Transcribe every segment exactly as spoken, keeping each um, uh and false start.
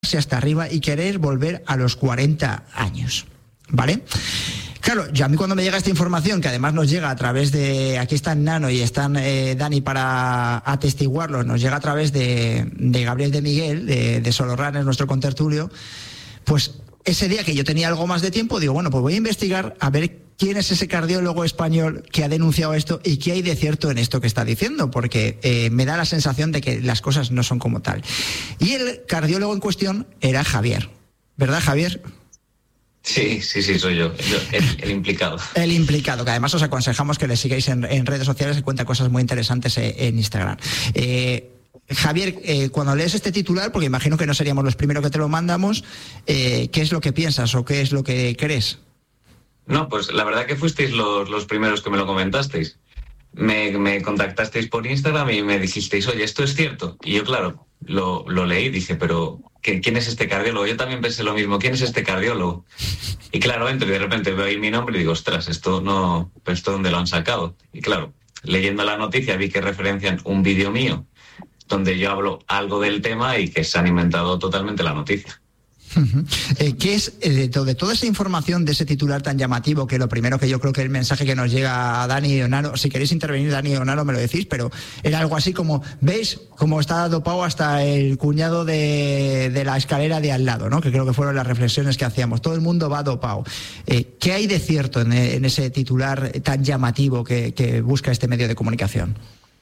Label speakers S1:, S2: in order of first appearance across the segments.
S1: hasta arriba y querer volver a los cuarenta años, ¿vale? Claro, yo a mí cuando me llega esta información, que además nos llega a través de, aquí están Nano y están eh, Dani para atestiguarlo, nos llega a través de, de Gabriel de Miguel, de, de Solo Runners, nuestro contertulio, pues ese día que yo tenía algo más de tiempo, digo, bueno, pues voy a investigar a ver quién es ese cardiólogo español que ha denunciado esto y qué hay de cierto en esto que está diciendo, porque eh, me da la sensación de que las cosas no son como tal. Y el cardiólogo en cuestión era Javier, ¿verdad, Javier?
S2: Sí, sí, sí, soy yo, yo el, el implicado.
S1: El implicado, que además os aconsejamos que le sigáis en, en redes sociales, que cuenta cosas muy interesantes en, en Instagram. Eh, Javier, eh, cuando lees este titular, porque imagino que no seríamos los primeros que te lo mandamos, eh, ¿qué es lo que piensas o qué es lo que crees?
S2: No, pues la verdad que fuisteis los, los primeros que me lo comentasteis. Me, me contactasteis por Instagram y me dijisteis, oye, ¿esto es cierto? Y yo, claro, lo, lo leí y dije, pero ¿quién es este cardiólogo? Yo también pensé lo mismo, ¿quién es este cardiólogo? Y claro, entro y de repente veo ahí mi nombre y digo, ostras, ¿esto no, ¿esto dónde lo han sacado? Y claro, leyendo la noticia vi que referencian un vídeo mío donde yo hablo algo del tema y que se han inventado totalmente la noticia.
S1: Uh-huh. Eh, ¿Qué es eh, de, to- de toda esa información de ese titular tan llamativo? Que lo primero que yo creo que el mensaje que nos llega a Dani y Onano, si queréis intervenir Dani y Onano me lo decís, pero era algo así como, ¿veis cómo está dopado hasta el cuñado de, de la escalera de al lado, ¿no? Que creo que fueron las reflexiones que hacíamos, todo el mundo va dopado. Eh, ¿qué hay de cierto en, en ese titular tan llamativo que, que busca este medio de comunicación?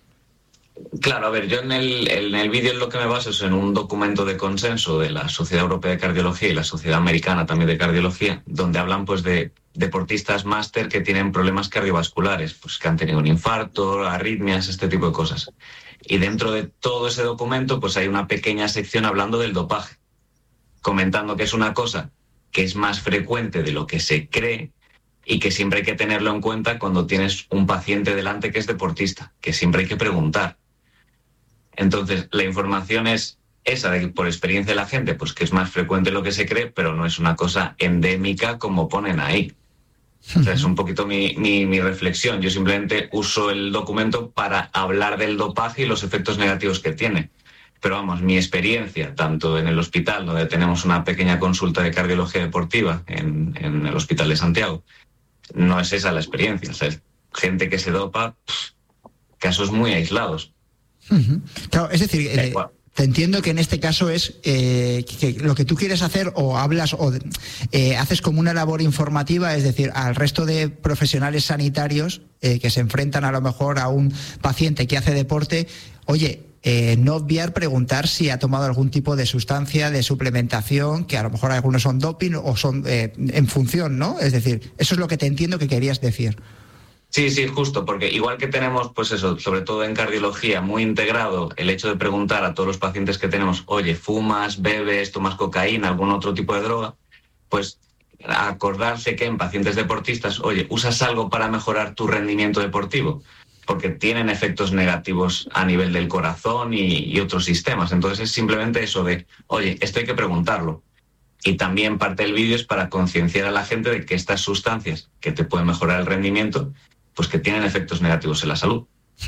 S2: Claro, a ver, yo en el, en el vídeo en lo que me baso es en un documento de consenso de la Sociedad Europea de Cardiología y la Sociedad Americana también de Cardiología, donde hablan pues de deportistas máster que tienen problemas cardiovasculares, pues que han tenido un infarto, arritmias, este tipo de cosas. Y dentro de todo ese documento pues hay una pequeña sección hablando del dopaje, comentando que es una cosa que es más frecuente de lo que se cree y que siempre hay que tenerlo en cuenta cuando tienes un paciente delante que es deportista, que siempre hay que preguntar. Entonces, la información es esa, de que por experiencia de la gente, pues que es más frecuente de lo que se cree, pero no es una cosa endémica como ponen ahí. O sea, es un poquito mi, mi, mi reflexión. Yo simplemente uso el documento para hablar del dopaje y los efectos negativos que tiene. Pero vamos, mi experiencia, tanto en el hospital, donde tenemos una pequeña consulta de cardiología deportiva, en, en el Hospital de Santiago, no es esa la experiencia. O sea, es gente que se dopa, pff, casos muy aislados.
S1: Uh-huh. Claro, es decir, eh, te entiendo que en este caso es eh, que, que lo que tú quieres hacer o hablas o eh, haces como una labor informativa, es decir, al resto de profesionales sanitarios eh, que se enfrentan a lo mejor a un paciente que hace deporte, oye, eh, no obviar preguntar si ha tomado algún tipo de sustancia, de suplementación, que a lo mejor algunos son doping o son eh, en función, ¿no? Es decir, eso es lo que te entiendo que querías decir.
S2: Sí, sí, justo, porque igual que tenemos, pues eso, sobre todo en cardiología, muy integrado el hecho de preguntar a todos los pacientes que tenemos, oye, ¿fumas, bebes, tomas cocaína, algún otro tipo de droga? Pues acordarse que en pacientes deportistas, oye, ¿usas algo para mejorar tu rendimiento deportivo? Porque tienen efectos negativos a nivel del corazón y, y otros sistemas. Entonces es simplemente eso de, oye, esto hay que preguntarlo. Y también parte del vídeo es para concienciar a la gente de que estas sustancias que te pueden mejorar el rendimiento, pues que tienen efectos negativos en la salud.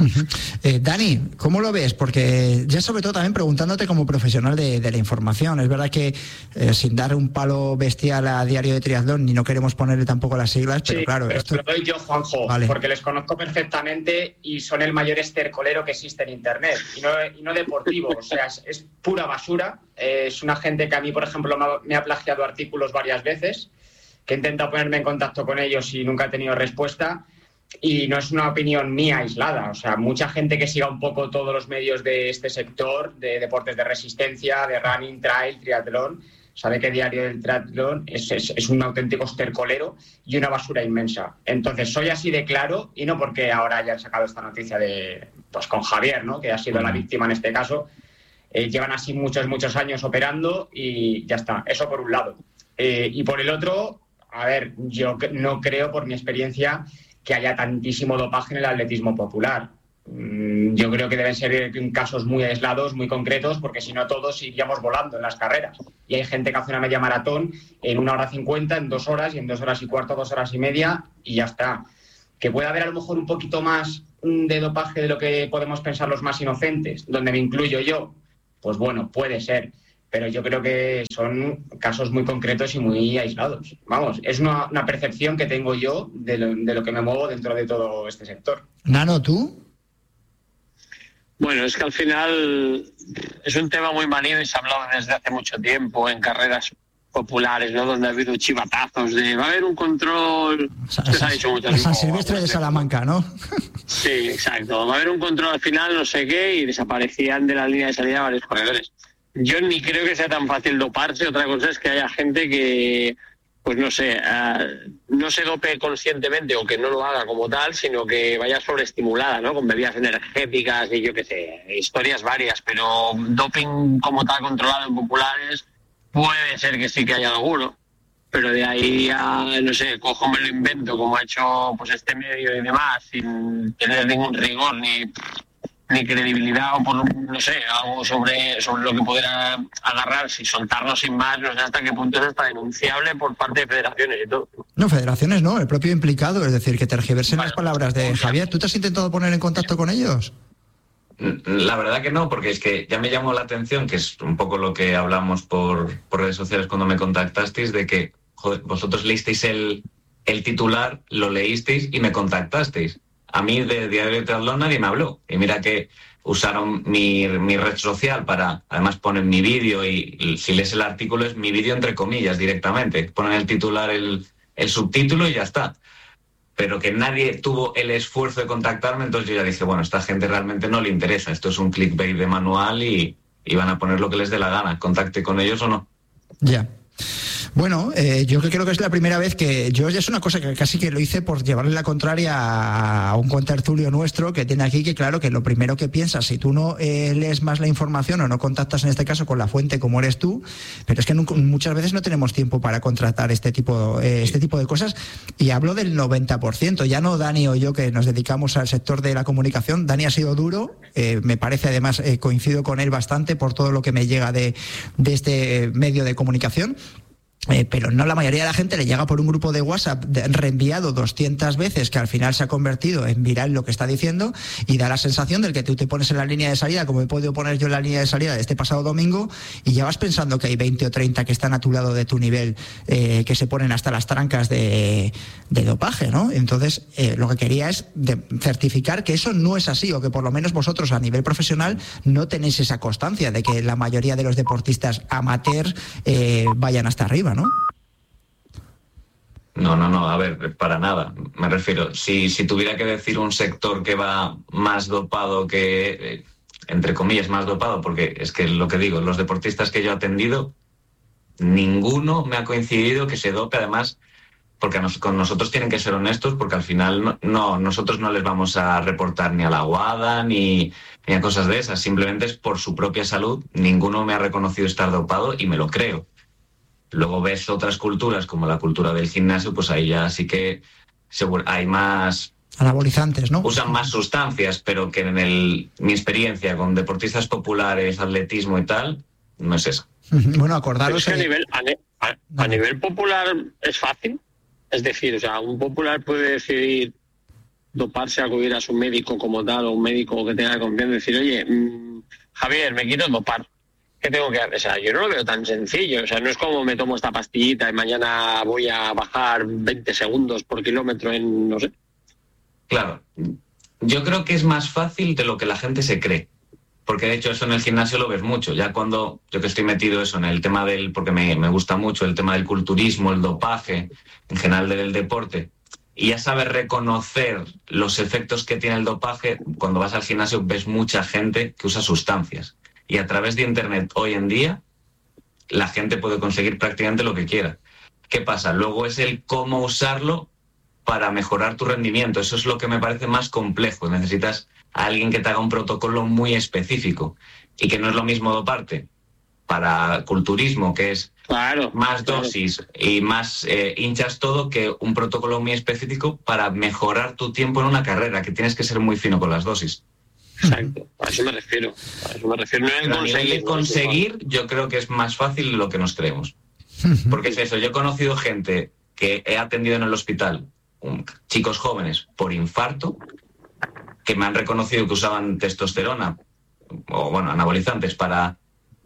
S1: Eh, Dani, ¿cómo lo ves? Porque ya sobre todo también preguntándote como profesional de, de la información. Es verdad que eh, sin dar un palo bestial a Diario de Triatlón, ni no queremos ponerle tampoco las siglas, pero
S3: sí,
S1: claro...
S3: pero
S1: esto...
S3: lo doy yo, Juanjo, vale. Porque les conozco perfectamente y son el mayor estercolero que existe en Internet, y no, y no deportivo, o sea, es, es pura basura. Eh, es una gente que a mí, por ejemplo, me ha, me ha plagiado artículos varias veces, que he intentado ponerme en contacto con ellos y nunca he tenido respuesta. Y no es una opinión mía aislada, o sea, mucha gente que siga un poco todos los medios de este sector, de deportes de resistencia, de running, trail, triatlón, sabe que Diario del Triatlón es, es, es un auténtico estercolero y una basura inmensa. Entonces, soy así de claro, y no porque ahora hayan sacado esta noticia de, pues con Javier, ¿no?, que ha sido la víctima en este caso. Eh, llevan así muchos, muchos años operando y ya está, eso por un lado. Eh, y por el otro, a ver, yo no creo, por mi experiencia, que haya tantísimo dopaje en el atletismo popular. Yo creo que deben ser casos muy aislados, muy concretos, porque si no todos iríamos volando en las carreras. Y hay gente que hace una media maratón en una hora cincuenta, en dos horas, y en dos horas y cuarto, dos horas y media, y ya está. Que puede haber a lo mejor un poquito más de dopaje de lo que podemos pensar los más inocentes, donde me incluyo yo, pues bueno, puede ser. pero yo creo que son casos muy concretos y muy aislados. Vamos, es una, una percepción que tengo yo de lo, de lo que me muevo dentro de todo este sector.
S1: Nano, ¿tú?
S4: Bueno, es que al final es un tema muy manido y se ha hablado desde hace mucho tiempo en carreras populares, ¿no? Donde ha habido chivatazos de va a haber un control.
S1: Sa- se ha dicho muchas San Silvestre de Salamanca, ¿no?
S4: Sí, exacto. Va a haber un control al final, no sé qué, y desaparecían de la línea de salida varios corredores. Yo ni creo que sea tan fácil doparse. Otra cosa es que haya gente que, pues no sé, uh, no se dope conscientemente o que no lo haga como tal, sino que vaya sobreestimulada, ¿no? Con bebidas energéticas y yo qué sé, historias varias, pero doping como tal controlado en populares puede ser que sí que haya alguno, pero de ahí a, no sé, cojo, me lo invento como ha hecho pues este medio y demás, sin tener ningún rigor ni, ni credibilidad o por, no sé, algo sobre, sobre lo que pudiera agarrarse y soltarlo sin más, no sé hasta qué punto es hasta denunciable por parte de federaciones y todo.
S1: No, federaciones no, el propio implicado, es decir, que tergiversen
S4: Vale.
S1: las palabras de Javier. ¿Tú te has intentado poner en contacto con ellos?
S2: La verdad que no, porque es que ya me llamó la atención, que es un poco lo que hablamos por, por redes sociales cuando me contactasteis, de que joder, vosotros leísteis el, el titular, lo leísteis y me contactasteis. A mí de Diario de Triatlón nadie me habló. Y mira que usaron mi, mi red social para, además ponen mi vídeo y, y si lees el artículo es mi vídeo entre comillas directamente. Ponen el titular, el, el subtítulo y ya está. Pero que nadie tuvo el esfuerzo de contactarme, entonces yo ya dije, bueno, esta gente realmente no le interesa, esto es un clickbait de manual y, y van a poner lo que les dé la gana, contacte con ellos o no.
S1: Ya. Bueno, eh, yo creo que es la primera vez que yo es una cosa que casi que lo hice por llevarle la contraria a un contertulio nuestro que tiene aquí, que claro, que lo primero que piensas, si tú no eh, lees más la información o no contactas en este caso con la fuente como eres tú, pero es que no, muchas veces no tenemos tiempo para contratar este tipo, eh, este tipo de cosas, y hablo del noventa por ciento, ya no Dani o yo que nos dedicamos al sector de la comunicación. Dani ha sido duro, eh, me parece además, eh, coincido con él bastante por todo lo que me llega de, de este medio de comunicación. Eh, pero no la mayoría de la gente le llega por un grupo de WhatsApp de, reenviado doscientas veces, que al final se ha convertido en viral lo que está diciendo, y da la sensación del que tú te pones en la línea de salida, como he podido poner yo en la línea de salida de este pasado domingo, y ya vas pensando que hay veinte o treinta que están a tu lado de tu nivel, eh, que se ponen hasta las trancas de, de dopaje, ¿no? Entonces, eh, lo que quería es de certificar que eso no es así, o que por lo menos vosotros a nivel profesional no tenéis esa constancia de que la mayoría de los deportistas amateurs eh, vayan hasta arriba, ¿no?
S2: No, no, no, a ver, para nada. Me refiero, si, si tuviera que decir un sector que va más dopado que, eh, entre comillas, más dopado, porque es que lo que digo, los deportistas que yo he atendido, ninguno me ha coincidido que se dope, además, porque nos, con nosotros tienen que ser honestos, porque al final no, no, nosotros no les vamos a reportar ni a la WADA ni, ni a cosas de esas, simplemente es por su propia salud. Ninguno me ha reconocido estar dopado y me lo creo. Luego ves otras culturas, como la cultura del gimnasio, pues ahí ya sí que seguro, hay más...
S1: Anabolizantes, ¿no?
S2: Usan más sustancias, pero que en el, mi experiencia con deportistas populares, atletismo y tal, no es esa.
S1: Bueno, acordaros...
S4: Es que a, nivel, a, a, a nivel popular es fácil. Es decir, o sea, un popular puede decidir doparse, acudir a su médico como tal, o un médico que tenga confianza, y decir, oye, mmm, Javier, me quiero dopar. ¿Qué tengo que hacer? O sea, yo no lo veo tan sencillo. O sea, no es como me tomo esta pastillita y mañana voy a bajar veinte segundos por kilómetro en, no sé.
S2: Claro. Yo creo que es más fácil de lo que la gente se cree. Porque de hecho eso en el gimnasio lo ves mucho. Ya cuando yo que estoy metido eso en el tema del... Porque me, me gusta mucho el tema del culturismo, el dopaje, en general del deporte. Y ya sabes reconocer los efectos que tiene el dopaje. Cuando vas al gimnasio ves mucha gente que usa sustancias. Y a través de Internet hoy en día la gente puede conseguir prácticamente lo que quiera. ¿Qué pasa? Luego es el cómo usarlo para mejorar tu rendimiento. Eso es lo que me parece más complejo. Necesitas a alguien que te haga un protocolo muy específico y que no es lo mismo doparte para culturismo, que es
S4: claro,
S2: más
S4: claro.
S2: dosis y más eh, hinchas todo, que un protocolo muy específico para mejorar tu tiempo en una carrera, que tienes que ser muy fino con las dosis.
S4: Exacto, a eso me refiero. A eso me refiero. No en
S2: Pero a nivel
S4: conseguir,
S2: de conseguir, yo creo que es más fácil de lo que nos creemos. Porque es eso, yo he conocido gente que he atendido en el hospital, um, chicos jóvenes, por infarto, que me han reconocido que usaban testosterona, o bueno, anabolizantes, para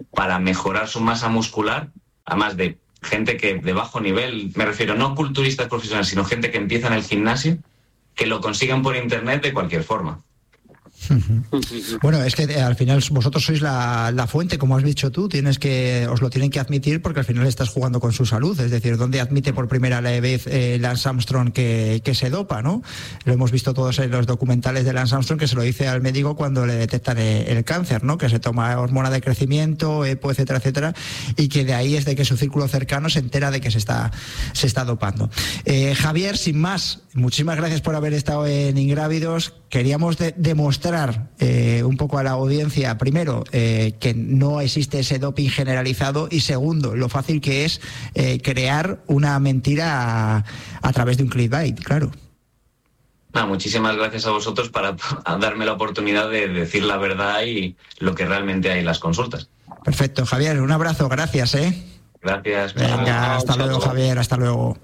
S2: para mejorar su masa muscular, además de gente que de bajo nivel, me refiero no culturistas profesionales, sino gente que empieza en el gimnasio, que lo consigan por internet de cualquier forma.
S1: Bueno, es que al final vosotros sois la, la fuente, como has dicho tú, tienes que os lo tienen que admitir porque al final estás jugando con su salud, es decir, ¿dónde admite por primera vez eh, Lance Armstrong que, que se dopa, ¿no? Lo hemos visto todos en los documentales de Lance Armstrong, que se lo dice al médico cuando le detectan el, el cáncer, ¿no? Que se toma hormona de crecimiento, EPO, etcétera, etcétera, y que de ahí es de que su círculo cercano se entera de que se está, se está dopando. Eh, Javier, sin más, muchísimas gracias por haber estado en Ingrávidos. Queríamos de, demostrar Eh, un poco a la audiencia, primero, eh, que no existe ese doping generalizado, y segundo, lo fácil que es eh, crear una mentira a, a través de un clickbait, claro.
S2: No, muchísimas gracias a vosotros para a darme la oportunidad de decir la verdad y lo que realmente hay en las consultas.
S1: Perfecto, Javier, un abrazo, gracias, ¿eh?
S2: Gracias.
S1: Venga, hasta luego, Javier, hasta luego.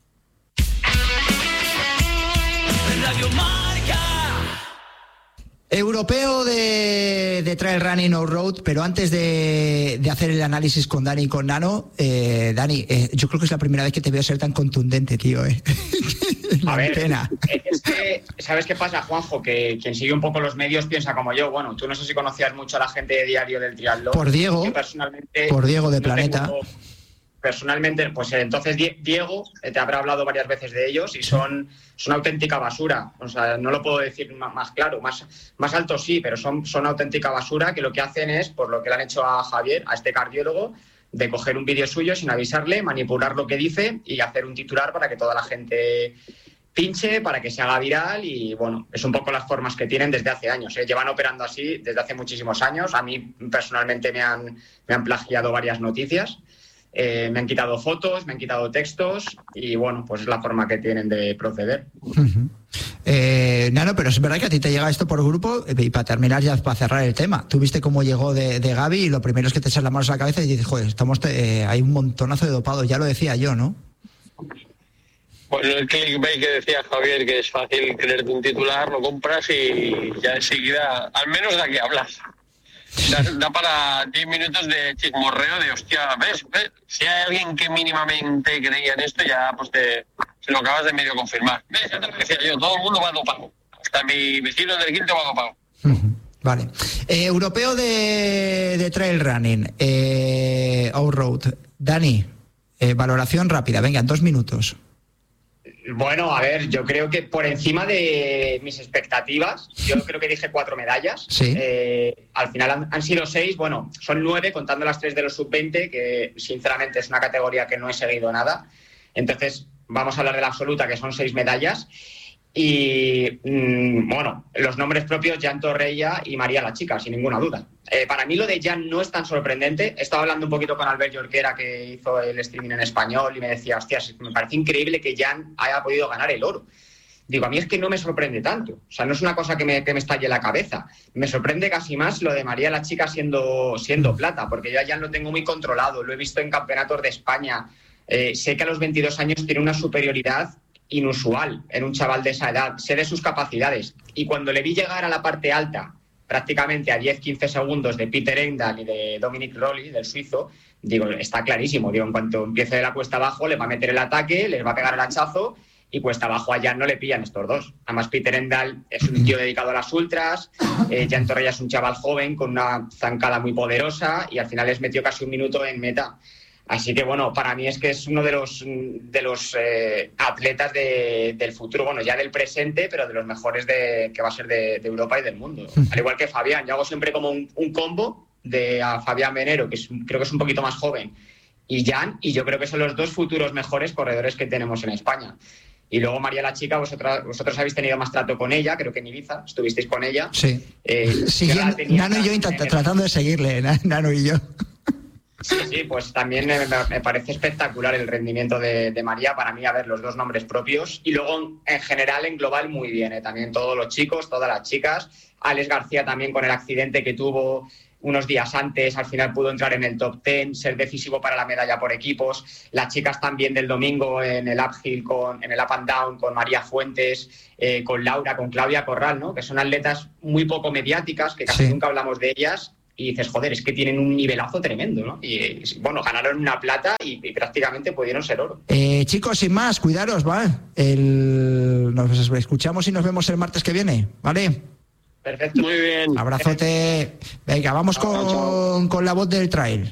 S1: Europeo de, de Trail Running Off-Road, pero antes de, de hacer el análisis con Dani y con Nano, eh, Dani, eh, yo creo que es la primera vez que te veo ser tan contundente, tío. Eh.
S3: A ver, pena. Es que, ¿sabes qué pasa, Juanjo? Que quien sigue un poco los medios piensa como yo. Bueno, tú no sé si conocías mucho a la gente de Diario del Triatlón.
S1: Por Diego,
S3: yo personalmente
S1: por Diego de
S3: no
S1: Planeta.
S3: Tengo, personalmente, pues entonces Diego te habrá hablado varias veces de ellos y son, son auténtica basura. O sea, no lo puedo decir más, más claro, más, más alto sí, pero son, son auténtica basura, que lo que hacen es, por lo que le han hecho a Javier, a este cardiólogo, de coger un vídeo suyo sin avisarle, manipular lo que dice y hacer un titular para que toda la gente pinche, para que se haga viral. Y bueno, es un poco las formas que tienen desde hace años, ¿eh? Llevan operando así desde hace muchísimos años. A mí personalmente me han, me han plagiado varias noticias. Eh, me han quitado fotos, me han quitado textos y bueno, pues es la forma que tienen de proceder.
S1: Uh-huh. eh, Nano, pero es verdad que a ti te llega esto por grupo, y para terminar ya, para cerrar el tema, tú viste cómo llegó de, de Gaby y lo primero es que te echas las manos a la cabeza y dices, joder, estamos eh, hay un montonazo de dopados, ya lo decía yo, ¿no?
S4: Bueno, el clickbait que decía Javier, que es fácil creerte un titular, lo compras y ya enseguida, al menos da que hablas. Da, da para diez minutos de chismorreo de hostia, ¿ves? ¿ves? Si hay alguien que mínimamente creía en esto, ya pues te, se lo acabas de medio confirmar. ¿Ves? Ya te lo decía yo, todo el mundo va dopado. Hasta mi vecino del quinto va dopado.
S1: Uh-huh. Vale. Eh, europeo de, de trail running, eh, off-road. Dani, eh, valoración rápida, venga, en dos minutos.
S3: Bueno, a ver, yo creo que por encima de mis expectativas, yo creo que dije cuatro medallas.
S1: Sí.
S3: Eh, al final han, han sido seis, bueno, son nueve, contando las tres de los sub veinte, que sinceramente es una categoría que no he seguido nada. Entonces, vamos a hablar de la absoluta, que son seis medallas. Y, mmm, bueno, los nombres propios, Jan Torreya y María la Chica, sin ninguna duda. Eh, para mí lo de Jan no es tan sorprendente. He estado hablando un poquito con Albert Jorquera, que hizo el streaming en español, y me decía, hostias, me parece increíble que Jan haya podido ganar el oro. Digo, a mí es que no me sorprende tanto. O sea, no es una cosa que me, que me estalle la cabeza. Me sorprende casi más lo de María la Chica siendo, siendo plata, porque yo a Jan lo tengo muy controlado. Lo he visto en campeonatos de España. Eh, sé que a los veintidós años tiene una superioridad inusual en un chaval de esa edad, sé de sus capacidades, y cuando le vi llegar a la parte alta, prácticamente a diez a quince segundos de Peter Engdahl y de Dominic Rolli, del suizo, digo, está clarísimo, digo, en cuanto empiece de la cuesta abajo le va a meter el ataque, les va a pegar el hachazo, y cuesta abajo a Jan no le pillan estos dos. Además, Peter Engdahl es un tío dedicado a las ultras, eh, Jan Torreya es un chaval joven con una zancada muy poderosa, y al final les metió casi un minuto en meta. Así que, bueno, para mí es que es uno de los de los eh, atletas de, del futuro, bueno, ya del presente, pero de los mejores de, que va a ser de, de Europa y del mundo. Al igual que Fabián, yo hago siempre como un, un combo de a Fabián Venero, que es, creo que es un poquito más joven, y Jan, y yo creo que son los dos futuros mejores corredores que tenemos en España. Y luego María la Chica, vosotros, vosotros habéis tenido más trato con ella, creo que en Ibiza, estuvisteis con ella.
S1: Sí.
S3: Eh,
S1: Siguiendo, Nano y yo intenta, tratando de seguirle, Nano y yo.
S3: Sí, sí, pues también me, me parece espectacular el rendimiento de, de María. Para mí, a ver, los dos nombres propios. Y luego, en general, en global, muy bien, ¿eh? También todos los chicos, todas las chicas. Alex García también, con el accidente que tuvo unos días antes, al final pudo entrar en el top diez, ser decisivo para la medalla por equipos. Las chicas también del domingo en el uphill, con, en el up and down, con María Fuentes, eh, con Laura, con Claudia Corral, ¿no? Que son atletas muy poco mediáticas, que casi sí. nunca hablamos de ellas, y dices, joder, es que tienen un nivelazo tremendo, ¿no? Y bueno, ganaron una plata y, y prácticamente pudieron ser oro.
S1: Eh, chicos, sin más, cuidaros, ¿va? El... Nos escuchamos y nos vemos el martes que viene, ¿vale?
S3: Perfecto.
S4: Muy bien.
S1: Abrazote. Venga, vamos con, chao, chao. con la voz del trail.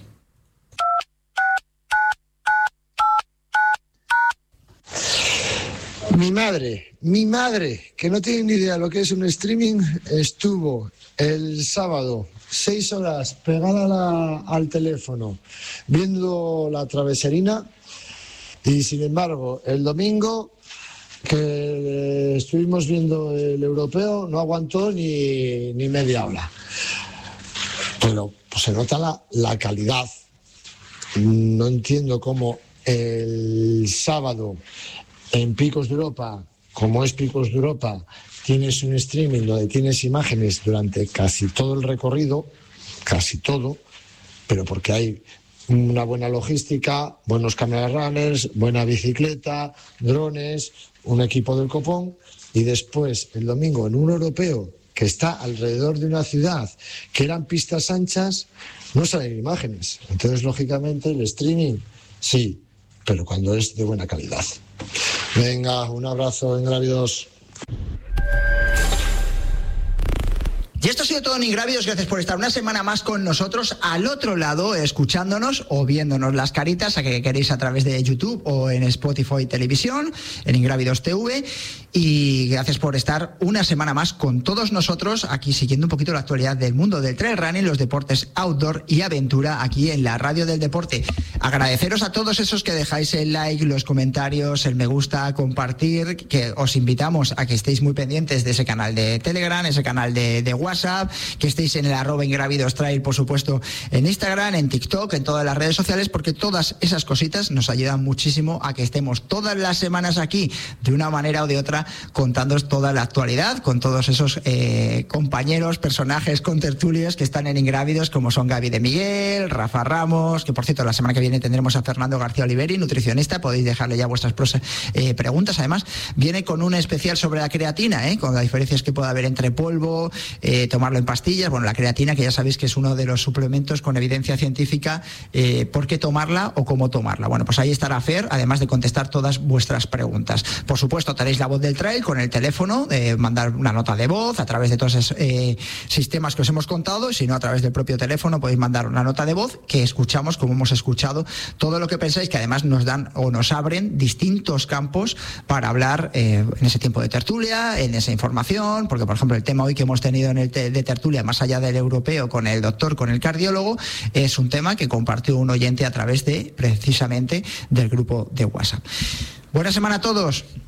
S5: Mi madre, mi madre, que no tiene ni idea de lo que es un streaming, estuvo el sábado seis horas pegada la, al teléfono viendo la traveserina y sin embargo el domingo que estuvimos viendo el europeo no aguantó ni, ni media hora. Pero pues, se nota la, la calidad. No entiendo cómo el sábado en Picos de Europa, como es Picos de Europa, tienes un streaming donde tienes imágenes durante casi todo el recorrido, casi todo, pero porque hay una buena logística, buenos camera runners, buena bicicleta, drones, un equipo del copón, y después el domingo en un europeo que está alrededor de una ciudad que eran pistas anchas, no salen imágenes. Entonces, lógicamente, el streaming sí, pero cuando es de buena calidad. Venga, un abrazo, Ingrávidos.
S1: Y esto ha sido todo en Ingrávidos. Gracias por estar una semana más con nosotros al otro lado, escuchándonos o viéndonos las caritas a que queréis a través de YouTube o en Spotify Televisión, en Ingrávidos T V. Y gracias por estar una semana más con todos nosotros aquí siguiendo un poquito la actualidad del mundo del trail running, los deportes outdoor y aventura aquí en la Radio del Deporte. Agradeceros a todos esos que dejáis el like, los comentarios, el me gusta, compartir, que os invitamos a que estéis muy pendientes de ese canal de Telegram, ese canal de, de WhatsApp, que estéis en el arroba Ingrávidos Trail, por supuesto, en Instagram, en TikTok, en todas las redes sociales, porque todas esas cositas nos ayudan muchísimo a que estemos todas las semanas aquí, de una manera o de otra, contándoos toda la actualidad, con todos esos eh, compañeros, personajes, contertulios que están en Ingrávidos, como son Gaby de Miguel, Rafa Ramos, que por cierto la semana que viene tendremos a Fernando García Oliveri, nutricionista, podéis dejarle ya vuestras pros, eh, preguntas. Además, viene con un especial sobre la creatina, eh, con las diferencias que puede haber entre polvo, eh, tomarlo en pastillas. Bueno, la creatina, que ya sabéis que es uno de los suplementos con evidencia científica, eh, por qué tomarla o cómo tomarla. Bueno, pues ahí estará Fer, además de contestar todas vuestras preguntas. Por supuesto, tenéis la voz del trail con el teléfono, eh, mandar una nota de voz a través de todos esos eh, sistemas que os hemos contado, y si no, a través del propio teléfono podéis mandar una nota de voz que escuchamos, como hemos escuchado, todo lo que pensáis, que además nos dan o nos abren distintos campos para hablar eh, en ese tiempo de tertulia, en esa información, porque por ejemplo el tema hoy que hemos tenido en el te- de tertulia, más allá del europeo, con el doctor, con el cardiólogo, es un tema que compartió un oyente a través de, precisamente, del grupo de WhatsApp. Buena semana a todos.